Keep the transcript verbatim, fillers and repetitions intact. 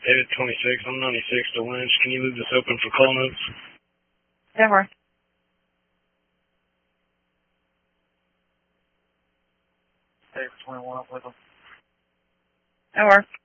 David twenty-six, I'm ninety-six to Lynch. Can you leave this open for call notes? Never. David twenty-one, up with them. Over.